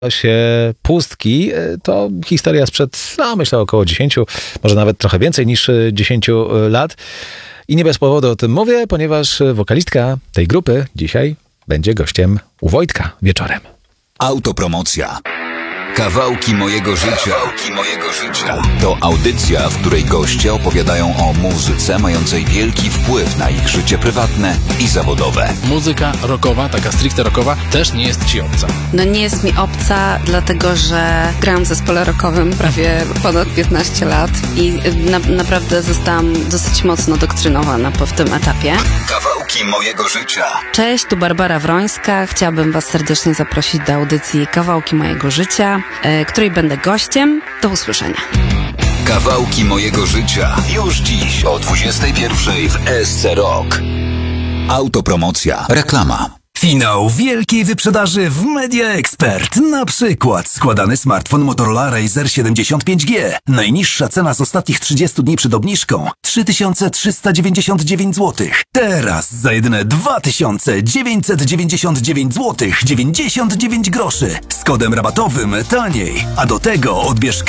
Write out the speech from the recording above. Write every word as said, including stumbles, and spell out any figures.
się pustki, to historia sprzed, no myślę, około dziesięciu, może nawet trochę więcej niż dziesięciu lat. I nie bez powodu o tym mówię, ponieważ wokalistka tej grupy dzisiaj będzie gościem u Wojtka wieczorem. Autopromocja. Kawałki mojego życia. Kawałki mojego życia. To audycja, w której goście opowiadają o muzyce mającej wielki wpływ na ich życie prywatne i zawodowe. Muzyka rockowa, taka stricte rockowa, też nie jest ci obca. No nie jest mi obca, dlatego że grałam w zespole rockowym prawie ponad piętnaście lat i na, naprawdę zostałam dosyć mocno doktrynowana po w tym etapie. Kawałki mojego życia. Cześć, tu Barbara Wrońska. Chciałabym Was serdecznie zaprosić do audycji Kawałki mojego życia, której będę gościem. Do usłyszenia. Kawałki mojego życia. Już dziś o dwudziestej pierwszej w S C Rock. Autopromocja. Reklama. Finał wielkiej wyprzedaży w Media Expert. Na przykład składany smartfon Motorola Razr siedemdziesiąt pięć G. Najniższa cena z ostatnich trzydziestu dni przed obniżką trzy tysiące trzysta dziewięćdziesiąt dziewięć złotych. Teraz za jedyne dwa tysiące dziewięćset dziewięćdziesiąt dziewięć złotych dziewięćdziesiąt dziewięć groszy. Z kodem rabatowym taniej. A do tego odbierz